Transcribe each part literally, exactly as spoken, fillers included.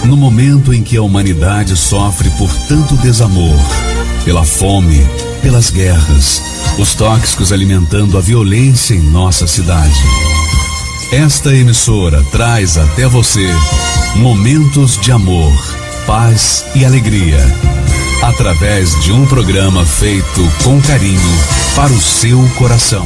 No momento em que a humanidade sofre por tanto desamor, pela fome, pelas guerras, os tóxicos alimentando a violência em nossa cidade. Esta emissora traz até você momentos de amor, paz e alegria, através de um programa feito com carinho para o seu coração.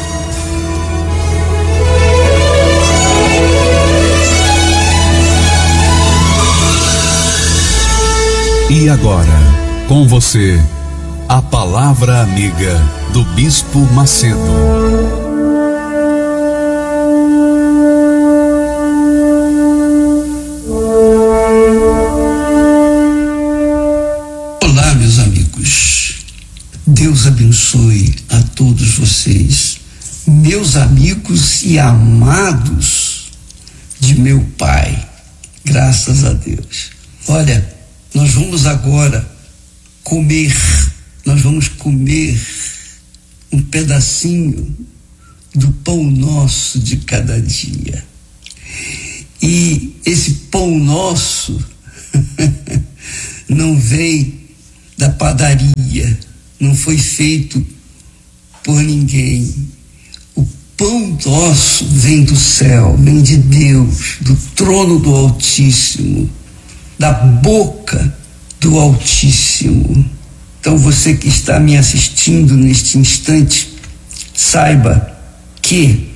E agora, com você, a palavra amiga do Bispo Macedo. Olá, meus amigos. Deus abençoe a todos vocês, meus amigos e amados de meu Pai. Graças a Deus. Olha, nós vamos agora comer, nós vamos comer um pedacinho do pão nosso de cada dia. E esse pão nosso não vem da padaria, não foi feito por ninguém. O pão nosso vem do céu, vem de Deus, do trono do Altíssimo, da boca do Altíssimo. Então você que está me assistindo neste instante, saiba que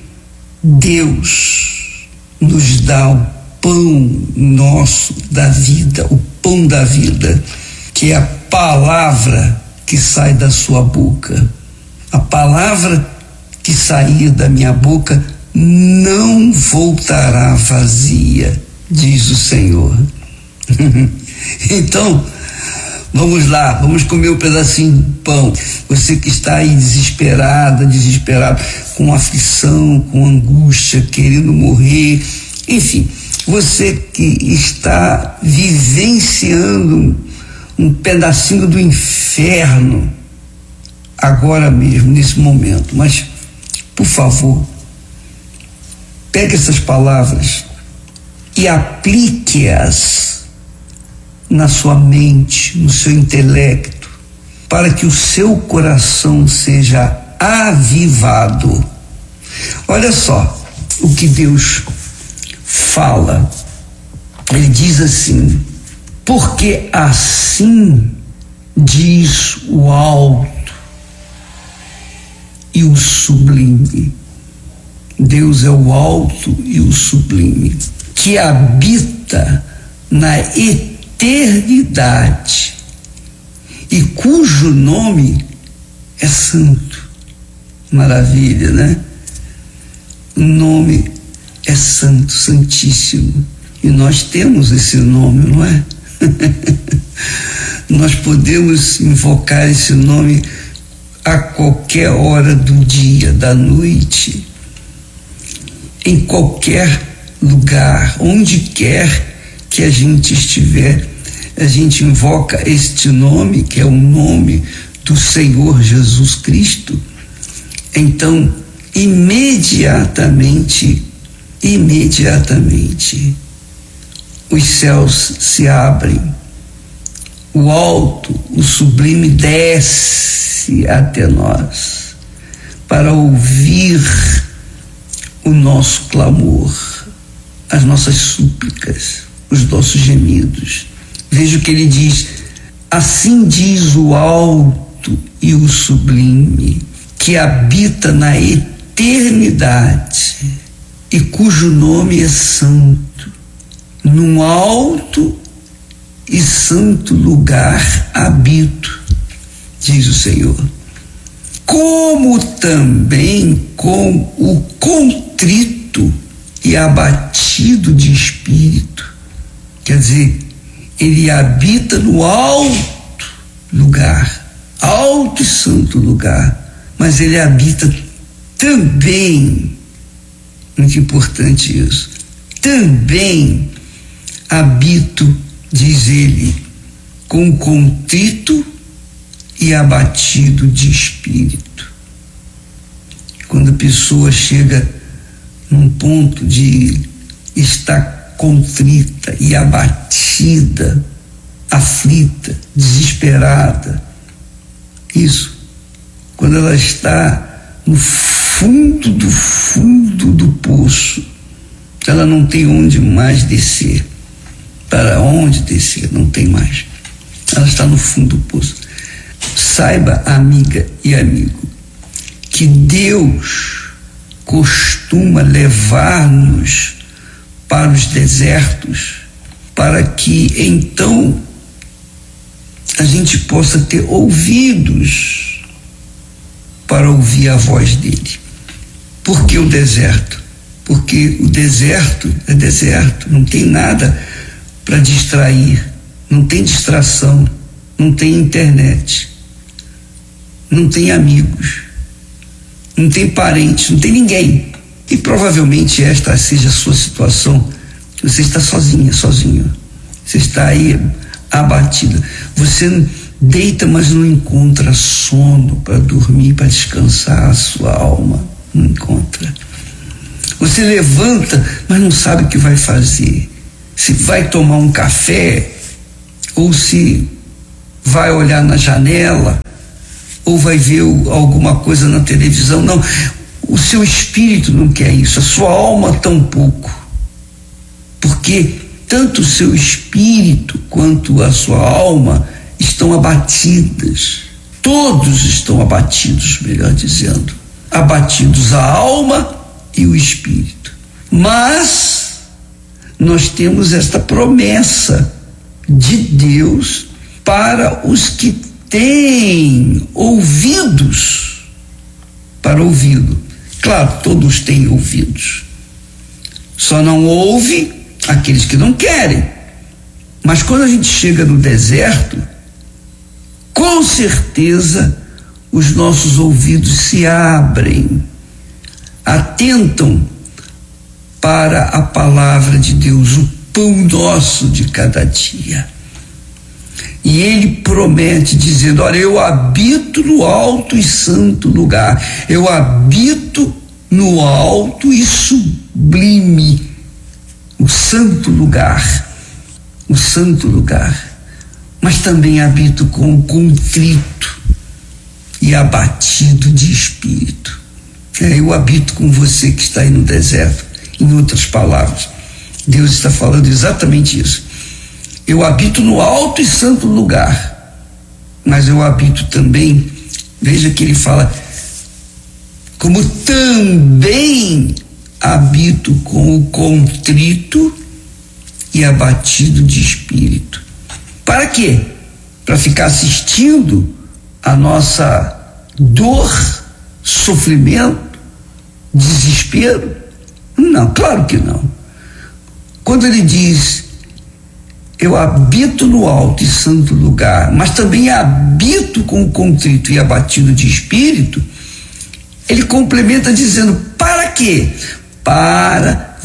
Deus nos dá o pão nosso da vida, o pão da vida, que é a palavra que sai da sua boca. A palavra que sair da minha boca não voltará vazia, diz o Senhor. Então, vamos lá, vamos comer um pedacinho de pão. Você que está aí desesperada, desesperado, com aflição, com angústia, querendo morrer, enfim, você que está vivenciando um, um pedacinho do inferno agora mesmo, nesse momento, mas, por favor, pegue essas palavras e aplique-as na sua mente, no seu intelecto, para que o seu coração seja avivado. Olha só o que Deus fala. Ele diz assim: porque assim diz o alto e o sublime. Deus é o alto e o sublime, que habita na eternidade eternidade e cujo nome é santo. Maravilha, né? O nome é santo, santíssimo, e nós temos esse nome, não é? Nós podemos invocar esse nome a qualquer hora do dia, da noite, em qualquer lugar, onde quer que a gente estiver, a gente invoca este nome, que é o nome do Senhor Jesus Cristo. Então, imediatamente, imediatamente, os céus se abrem, o alto, o sublime desce até nós, para ouvir o nosso clamor, as nossas súplicas, os nossos gemidos. Veja o que ele diz: assim diz o alto e o sublime, que habita na eternidade e cujo nome é santo. Num alto e santo lugar habito, diz o Senhor. Como também com o contrito e abatido de espírito. Quer dizer, ele habita no alto lugar, alto e santo lugar, mas ele habita também, muito importante isso, também habito, diz ele, com contrito e abatido de espírito. Quando a pessoa chega num ponto de estar contrita e abatida, aflita, desesperada. Isso, quando ela está no fundo do fundo do poço, ela não tem onde mais descer. Para onde descer? Não tem mais. Ela está no fundo do poço. Saiba, amiga e amigo, que Deus costuma levar-nos para os desertos, para que então a gente possa ter ouvidos para ouvir a voz dele. Por que o deserto? Porque o deserto é deserto, não tem nada para distrair, não tem distração, não tem internet, não tem amigos, não tem parentes, não tem ninguém. E provavelmente esta seja a sua situação. Você está sozinha, sozinho. Você está aí abatida. Você deita, mas não encontra sono para dormir, para descansar a sua alma. Não encontra. Você levanta, mas não sabe o que vai fazer. Se vai tomar um café, ou se vai olhar na janela, ou vai ver alguma coisa na televisão. Não, o seu espírito não quer isso, a sua alma tampouco. Porque tanto o seu espírito quanto a sua alma estão abatidas. Todos estão abatidos, melhor dizendo. Abatidos a alma e o espírito. Mas nós temos esta promessa de Deus para os que têm ouvidos para ouvi-lo. Claro, todos têm ouvidos. Só não ouve aqueles que não querem. Mas quando a gente chega no deserto, com certeza os nossos ouvidos se abrem, atentam para a palavra de Deus, o pão nosso de cada dia. E ele promete dizendo: olha, eu habito no alto e santo lugar, eu habito no alto e sublime, o santo lugar, o santo lugar, mas também habito com o contrito e abatido de espírito. É, eu habito com você que está aí no deserto. Em outras palavras, Deus está falando exatamente isso. Eu habito no alto e santo lugar, mas eu habito também, veja que ele fala, como também habito com o contrito e abatido de espírito. Para quê? Para ficar assistindo a nossa dor, sofrimento, desespero? Não, claro que não. Quando ele diz: eu habito no alto e santo lugar, mas também habito com o contrito e abatido de espírito, ele complementa dizendo: para quê? Para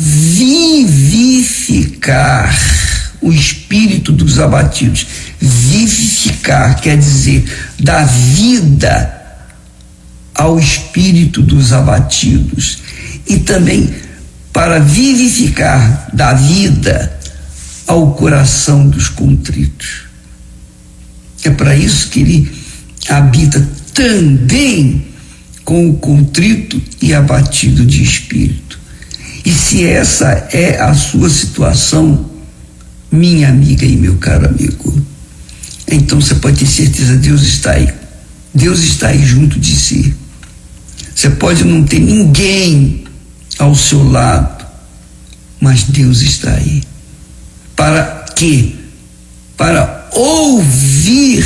vivificar o espírito dos abatidos. Vivificar quer dizer dar vida ao espírito dos abatidos, e também para vivificar, dar vida ao coração dos contritos. É para isso que ele habita também com o contrito e abatido de espírito. E se essa é a sua situação, minha amiga e meu caro amigo, então você pode ter certeza, Deus está aí. Deus está aí junto de si. Você pode não ter ninguém ao seu lado, mas Deus está aí. Para quê? Para ouvir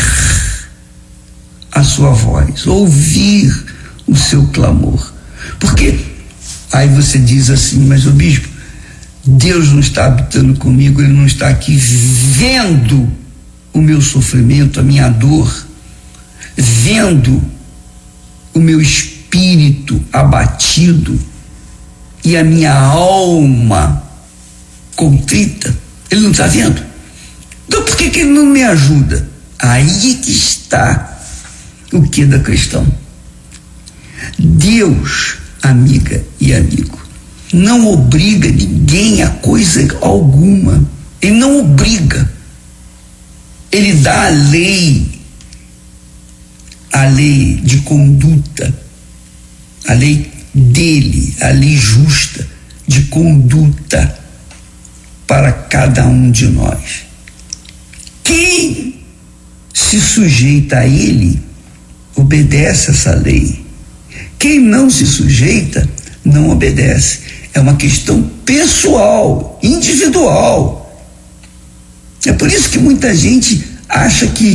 a sua voz, ouvir o seu clamor. Porque aí você diz assim: mas o bispo, Deus não está habitando comigo, ele não está aqui vendo o meu sofrimento, a minha dor, vendo o meu espírito abatido e a minha alma contrita. Ele não está vendo? Então por que que ele não me ajuda? Aí que está o que da questão. Deus, amiga e amigo, não obriga ninguém a coisa alguma. Ele não obriga. Ele dá a lei, a lei de conduta, a lei dele, a lei justa de conduta para cada um de nós. Quem se sujeita a ele, obedece essa lei. Quem não se sujeita, não obedece. É uma questão pessoal, individual. É por isso que muita gente acha que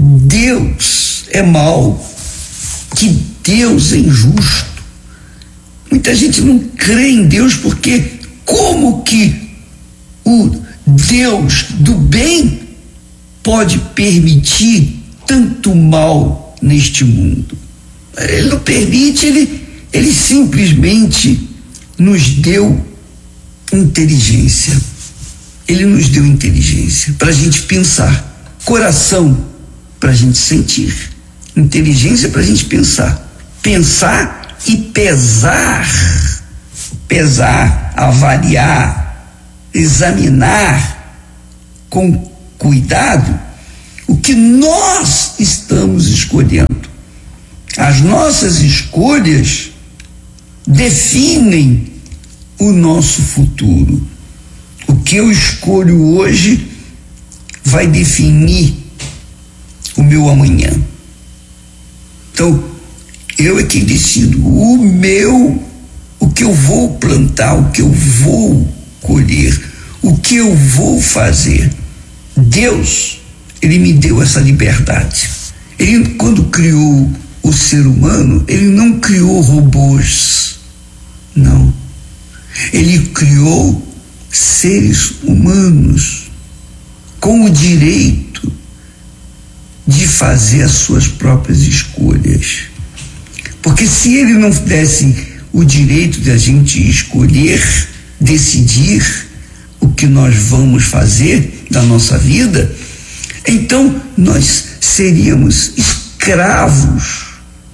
Deus é mau, que Deus é injusto. Muita gente não crê em Deus porque como que o Deus do bem pode permitir tanto mal neste mundo? Ele não permite, ele, ele simplesmente nos deu inteligência. Ele nos deu inteligência para a gente pensar, coração para a gente sentir, inteligência para a gente pensar, pensar e pesar, pesar, avaliar, examinar com cuidado o que nós estamos escolhendo. As nossas escolhas definem o nosso futuro. O que eu escolho hoje vai definir o meu amanhã. Então, eu é que decido o meu, o que eu vou plantar, o que eu vou colher, o que eu vou fazer. Deus, ele me deu essa liberdade. Ele, quando criou o ser humano, ele não criou robôs, não. Ele criou seres humanos com o direito de fazer as suas próprias escolhas. Porque se ele não desse o direito de a gente escolher, decidir o que nós vamos fazer da nossa vida, então nós seríamos escravos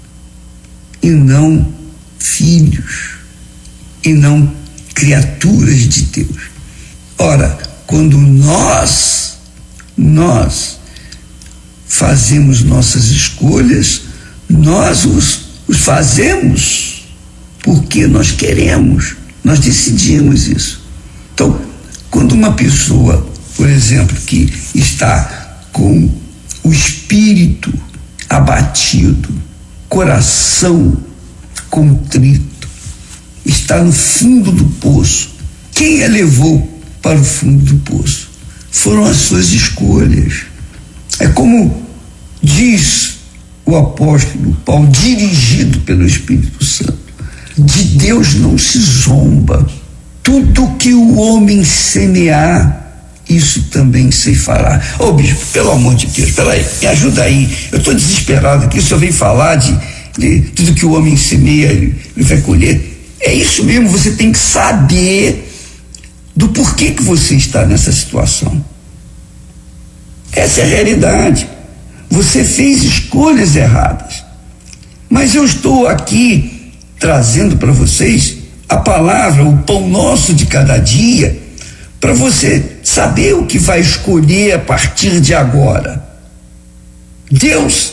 e não filhos, e não criaturas de Deus. Ora, quando nós, nós fazemos nossas escolhas, nós os, os fazemos porque nós queremos, nós decidimos isso. Então, quando uma pessoa, por exemplo, que está com o espírito abatido, coração contrito, está no fundo do poço, quem a levou para o fundo do poço? Foram as suas escolhas. É como diz o apóstolo Paulo, dirigido pelo Espírito Santo: de Deus não se zomba. Tudo que o homem semear, isso também se fará. Ô bispo, pelo amor de Deus, peraí, me ajuda aí, eu estou desesperado aqui, o senhor vem falar de, de tudo que o homem semeia, ele, ele vai colher. É isso mesmo, você tem que saber do porquê que você está nessa situação. Essa é a realidade. Você fez escolhas erradas. Mas eu estou aqui trazendo para vocês a palavra, o pão nosso de cada dia, para você saber o que vai escolher a partir de agora. Deus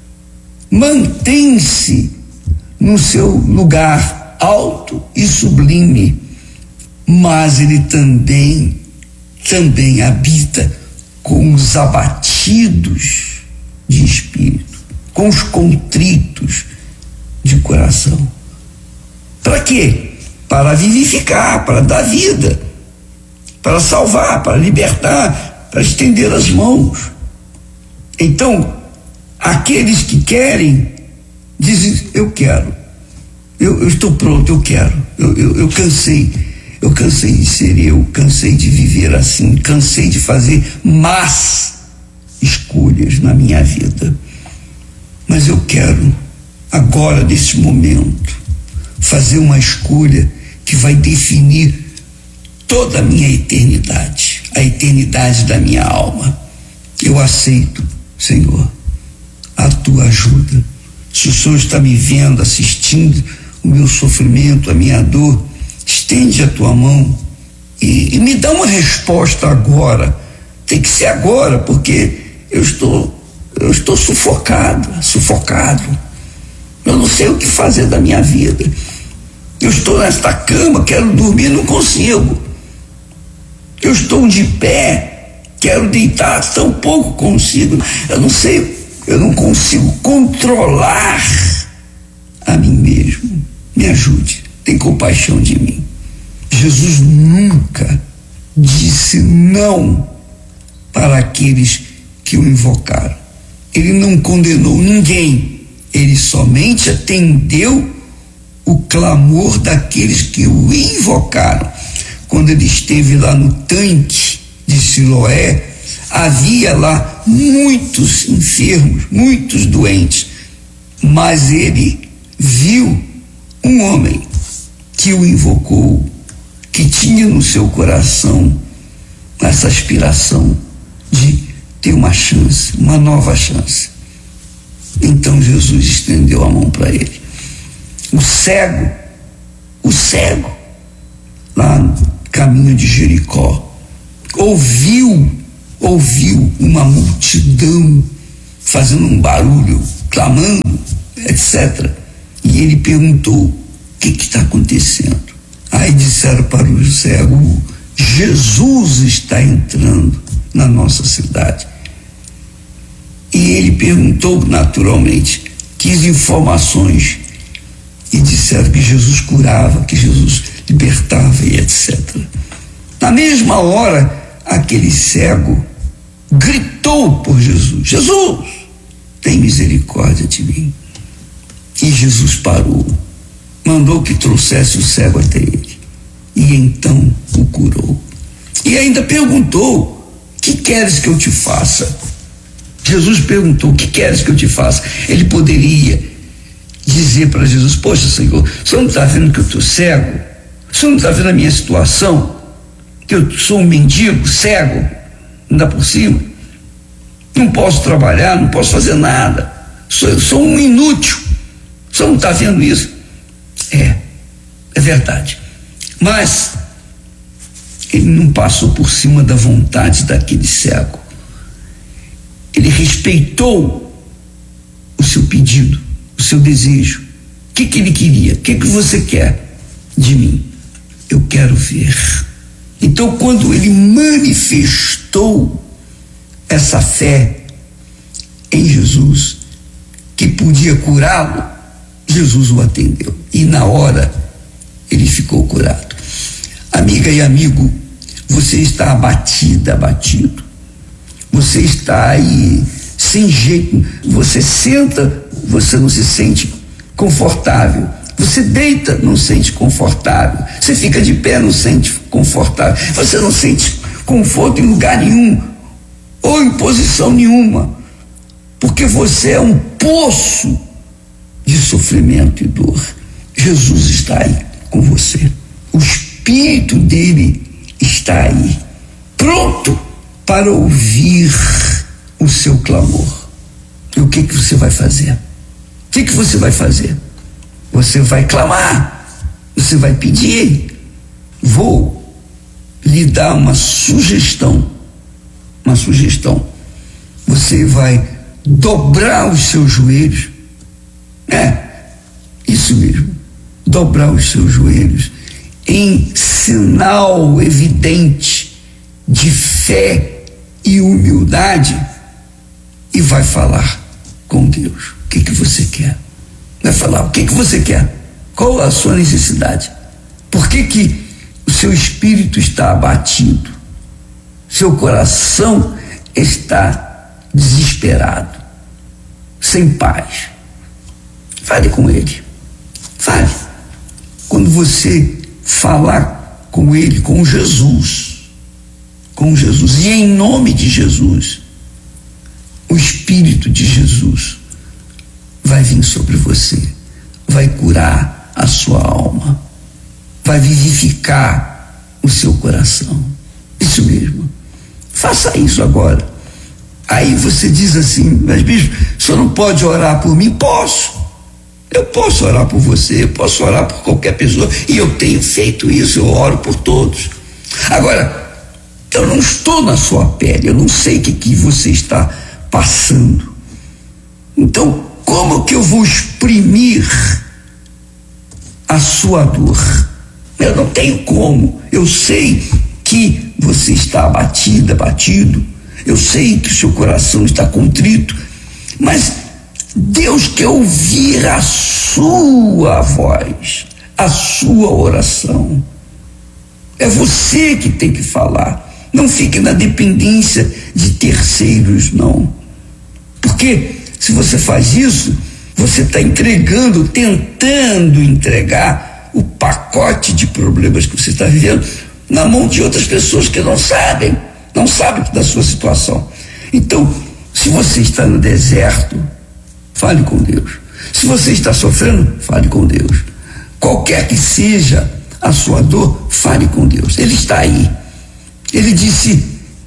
mantém-se no seu lugar alto e sublime, mas ele também, também habita com os abatidos de espírito, com os contritos de coração. Para quê? Para vivificar, para dar vida, para salvar, para libertar, para estender as mãos. Então, aqueles que querem, dizem: eu quero. Eu, eu estou pronto, eu quero, eu, eu, eu cansei, eu cansei de ser eu, cansei de viver assim, cansei de fazer más escolhas na minha vida, mas eu quero agora, nesse momento, fazer uma escolha que vai definir toda a minha eternidade, a eternidade da minha alma. Eu aceito, Senhor, a tua ajuda. Se o Senhor está me vendo, assistindo o meu sofrimento, a minha dor, estende a tua mão e, e me dá uma resposta agora. Tem que ser agora, porque eu estou, eu estou sufocado, sufocado. Eu não sei o que fazer da minha vida. Eu estou nesta cama, quero dormir, não consigo. Eu estou de pé, quero deitar, tampouco consigo. Eu não sei, eu não consigo controlar a mim mesmo. Me ajude, tem compaixão de mim. Jesus nunca disse não para aqueles que o invocaram. Ele não condenou ninguém, ele somente atendeu o clamor daqueles que o invocaram. Quando ele esteve lá no tanque de Siloé, havia lá muitos enfermos, muitos doentes, mas ele viu um homem que o invocou, que tinha no seu coração essa aspiração de ter uma chance, uma nova chance. Então Jesus estendeu a mão para ele. O cego, o cego, lá no caminho de Jericó, ouviu, ouviu uma multidão fazendo um barulho, clamando, etcétera. E ele perguntou: o que está acontecendo? Aí disseram para o cego: Jesus está entrando na nossa cidade. E ele perguntou naturalmente, quis informações, e disseram que Jesus curava, que Jesus libertava e etcétera. Na mesma hora, aquele cego gritou por Jesus: Jesus, tem misericórdia de mim. E Jesus parou, mandou que trouxesse o cego até ele, e então o curou. E ainda perguntou: que queres que eu te faça? Jesus perguntou: o que queres que eu te faça? Ele poderia dizer para Jesus: poxa, Senhor, o senhor não está vendo que eu estou cego? O senhor não está vendo a minha situação? Que eu sou um mendigo, cego, ainda por cima, não posso trabalhar, não posso fazer nada, sou, sou um inútil, o senhor não está vendo isso? É, é verdade, mas ele não passou por cima da vontade daquele cego. Ele respeitou o seu pedido, o seu desejo. O que que ele queria? O que que você quer de mim? Eu quero ver. Então, quando ele manifestou essa fé em Jesus, que podia curá-lo, Jesus o atendeu. E na hora, ele ficou curado. Amiga e amigo, você está abatida, abatido. Você está aí sem jeito. Você senta, você não se sente confortável. Você deita, não sente confortável. Você fica de pé, não sente confortável. Você não sente conforto em lugar nenhum, ou em posição nenhuma, porque você é um poço de sofrimento e dor. Jesus está aí com você. O Espírito dele está aí, pronto para ouvir o seu clamor. E o que que você vai fazer? O que que você vai fazer? Você vai clamar, você vai pedir. Vou lhe dar uma sugestão, uma sugestão. Você vai dobrar os seus joelhos. É, isso mesmo, dobrar os seus joelhos em sinal evidente de fé e humildade, e vai falar com Deus. O que que você quer? Vai falar o que que você quer? Qual a sua necessidade? Por que que o seu espírito está abatido? Seu coração está desesperado, sem paz. Fale com ele. Fale. Quando você falar com ele, com Jesus, com Jesus, e em nome de Jesus, o Espírito de Jesus vai vir sobre você, vai curar a sua alma, vai vivificar o seu coração. Isso mesmo. Faça isso agora. Aí você diz assim: mas bispo, o senhor não pode orar por mim? Posso. Eu posso orar por você, eu posso orar por qualquer pessoa, e eu tenho feito isso, eu oro por todos. Agora, eu não estou na sua pele, eu não sei o que, que você está passando. Então, como que eu vou exprimir a sua dor? Eu não tenho como. Eu sei que você está abatida, abatido, eu sei que o seu coração está contrito, mas Deus quer ouvir a sua voz, a sua oração. É você que tem que falar. Não fique na dependência de terceiros, não. Porque se você faz isso, você está entregando, tentando entregar o pacote de problemas que você está vivendo na mão de outras pessoas que não sabem, não sabem da sua situação. Então, se você está no deserto, fale com Deus. Se você está sofrendo, fale com Deus. Qualquer que seja a sua dor, fale com Deus. Ele está aí. Ele disse: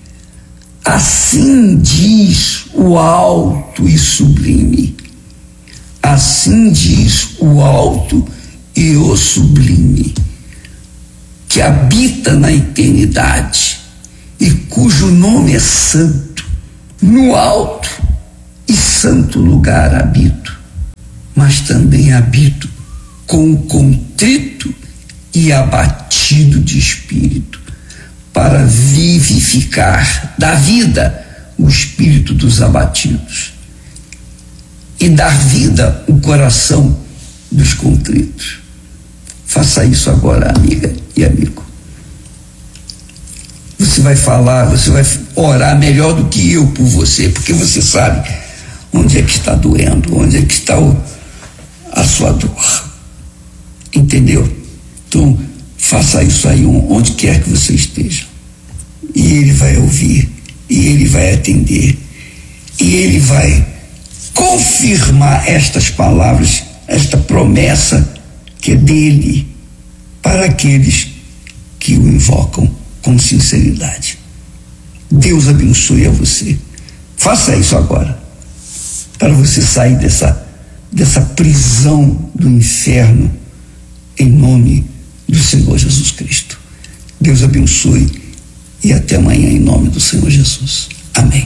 assim diz o alto e sublime. Assim diz o alto e o sublime, que habita na eternidade e cujo nome é santo. No alto e santo lugar habito, mas também habito com o contrito e abatido de espírito, para vivificar da vida o espírito dos abatidos e dar vida ao coração dos contritos. Faça isso agora, amiga e amigo. Você vai falar, você vai orar melhor do que eu por você, porque você sabe onde é que está doendo, onde é que está o, a sua dor. Entendeu? Então, faça isso aí onde quer que você esteja. E Ele vai ouvir, e Ele vai atender, e Ele vai confirmar estas palavras, esta promessa que é dele para aqueles que o invocam com sinceridade. Deus abençoe a você. Faça isso agora, para você sair dessa, dessa prisão do inferno, em nome do Senhor Jesus Cristo. Deus abençoe e até amanhã em nome do Senhor Jesus. Amém.